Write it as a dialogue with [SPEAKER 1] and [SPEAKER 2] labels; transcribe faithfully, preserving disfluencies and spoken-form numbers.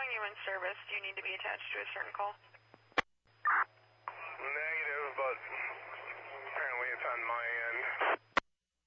[SPEAKER 1] showing you in service. Do you need to be attached to a certain call?
[SPEAKER 2] Negative, but apparently it's on my